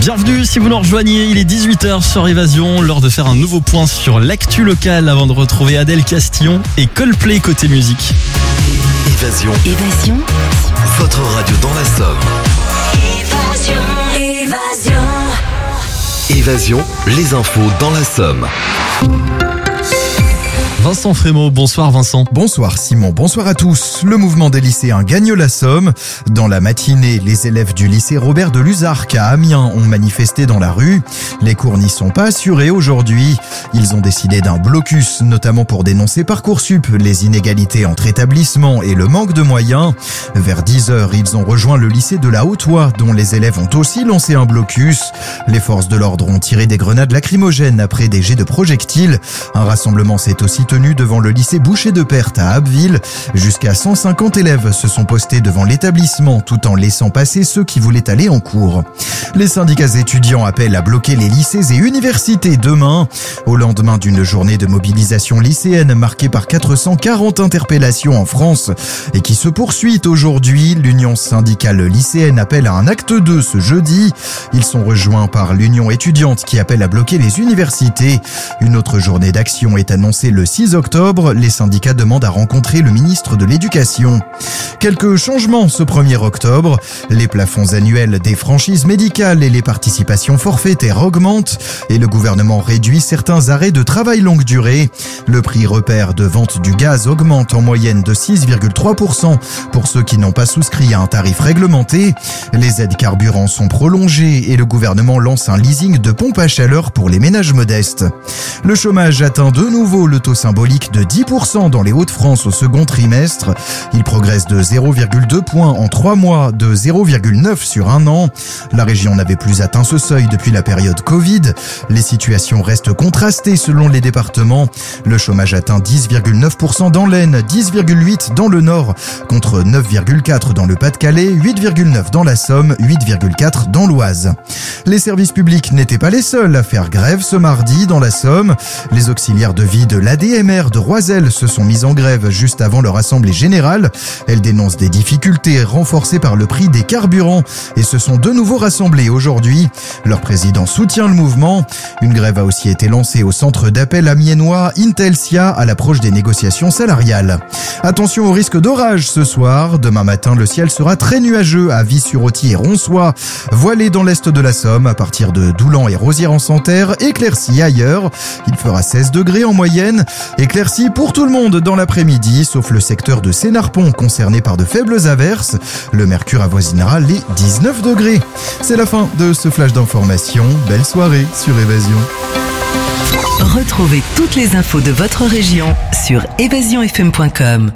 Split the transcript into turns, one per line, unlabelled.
Bienvenue si vous nous rejoignez, il est 18h sur Évasion, l'heure de faire un nouveau point sur l'actu locale avant de retrouver Adèle Castillon et Coldplay côté musique.
Évasion. Votre radio dans la Somme. Évasion, les infos dans la Somme.
Vincent Frémaux, bonsoir Vincent.
Bonsoir Simon, bonsoir à tous. Le mouvement des lycéens gagne la Somme. Dans la matinée, les élèves du lycée Robert de Luzarques à Amiens ont manifesté dans la rue. Les cours n'y sont pas assurés aujourd'hui. Ils ont décidé d'un blocus, notamment pour dénoncer Parcoursup, les inégalités entre établissements et le manque de moyens. Vers 10h, ils ont rejoint le lycée de la Haute-Oie, dont les élèves ont aussi lancé un blocus. Les forces de l'ordre ont tiré des grenades lacrymogènes après des jets de projectiles. Un rassemblement s'est aussi tenu devant le lycée Boucher de Perthes à Abbeville. Jusqu'à 150 élèves se sont postés devant l'établissement tout en laissant passer ceux qui voulaient aller en cours. Les syndicats étudiants appellent à bloquer les lycées et universités demain. Au lendemain d'une journée de mobilisation lycéenne marquée par 440 interpellations en France et qui se poursuit aujourd'hui, l'Union syndicale lycéenne appelle à un acte 2 ce jeudi. Ils sont rejoints par l'Union étudiante qui appelle à bloquer les universités. Une autre journée d'action est annoncée le 6 octobre. Les syndicats demandent à rencontrer le ministre de l'Éducation. Quelques changements ce 1er octobre. Les plafonds annuels des franchises médicales et les participations forfaitaires augmentent et le gouvernement réduit certains arrêts de travail longue durée. Le prix repère de vente du gaz augmente en moyenne de 6,3% pour ceux qui n'ont pas souscrit à un tarif réglementé. Les aides carburant sont prolongées et le gouvernement lance un leasing de pompes à chaleur pour les ménages modestes. Le chômage atteint de nouveau le taux symbolique de 10% dans les Hauts-de-France au second trimestre. Il progresse de 0,2 points en 3 mois, de 0,9 sur un an. La région n'avait plus atteint ce seuil depuis la période Covid. Les situations restent contrastées selon les départements. Le chômage atteint 10,9% dans l'Aisne, 10,8% dans le Nord, contre 9,4% dans le Pas-de-Calais, 8,9% dans la Somme, 8,4% dans l'Oise. Les services publics n'étaient pas les seuls à faire grève ce mardi dans la Somme. Les auxiliaires de vie de l'ADMR de Roiselle se sont mis en grève juste avant leur assemblée générale. Elles dénoncent des difficultés renforcées par le prix des carburants et se sont de nouveau rassemblées aujourd'hui. Leur président soutient le mouvement. Une grève a aussi été lancée au centre d'appel amiénois Intelsia à l'approche des négociations salariales. Attention au risque d'orage ce soir. Demain matin, le ciel sera très nuageux à Vis-sur-Otty et Ronsois. Voilé dans l'est de la Somme à partir de Doulan et Rosières-en-Santerre, éclairci ailleurs. Il fera 16 degrés en moyenne. Éclairci pour tout le monde dans l'après-midi, sauf le secteur de Sénarpont concerné par de faibles averses. Le mercure avoisinera les 19 degrés. C'est la fin de ce flash d'information. Belle soirée sur Évasion.
Retrouvez toutes les infos de votre région sur évasionfm.com.